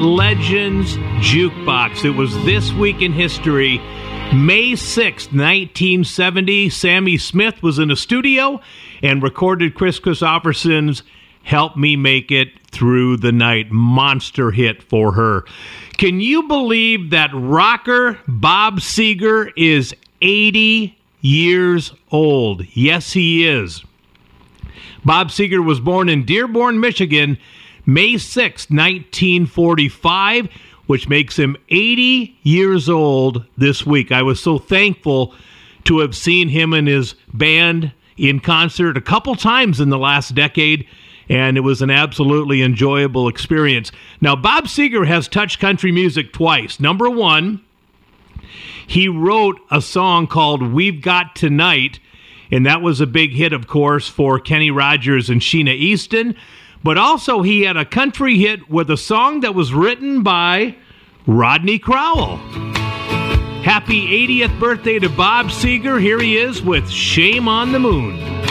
Legends Jukebox. It was this week in history. May 6th, 1970, Sammy Smith was in a studio and recorded Kris Kristofferson's Help Me Make It Through the Night. Monster hit for her. Can you believe that rocker Bob Seger is 80 years old? Yes, he is. Bob Seger was born in Dearborn, Michigan, May 6, 1945, which makes him 80 years old this week. I was so thankful to have seen him and his band in concert a couple times in the last decade, and it was an absolutely enjoyable experience. Now, Bob Seger has touched country music twice. Number one, he wrote a song called We've Got Tonight, and that was a big hit, of course, for Kenny Rogers and Sheena Easton. But also he had a country hit with a song that was written by Rodney Crowell. Happy 80th birthday to Bob Seger. Here he is with Shame on the Moon.